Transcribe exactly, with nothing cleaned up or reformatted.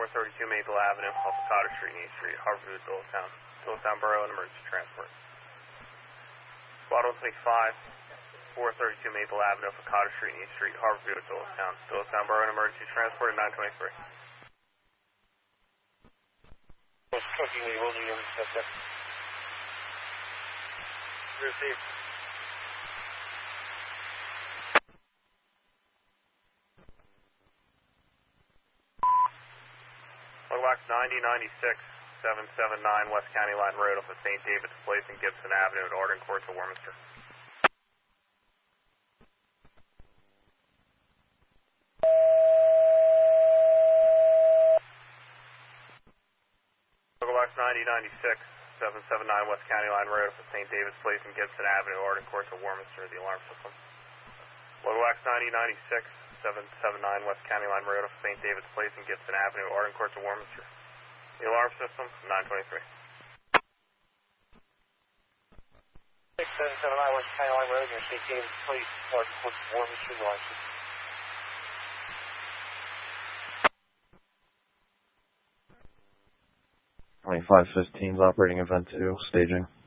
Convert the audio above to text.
thirty-two Maple Avenue, off of Cottage Street and East Street, Harborview, Doylestown. Doylestown Borough and Emergency Transport. Squad one twenty-five, four thirty-two Maple Avenue, off of Cottage Street and East Street, Harborview, Doylestown. Doylestown Borough and Emergency Transport at nine twenty-three. Cooking, we will need interceptor. Received. Logbox ninety ninety-six, seven seven nine West County Line Road off of Saint David's Place and Gibson Avenue at Arden Court to Warminster. Logbox ninety ninety-six, seven seven nine West County Line Road off of Saint David's Place and Gibson Avenue, Arden Court to Warminster, the alarm system. Logbox ninety ninety-six, seven seven nine West County Line Road off of Saint David's Place and Gibson Avenue, Arden Court to Warminster. The alarm system, nine twenty-three. six seven seven nine West County Line Road near Saint David's Place, Arden Court to Warminster, the alarm system. twenty-five fifteen is operating event two, staging.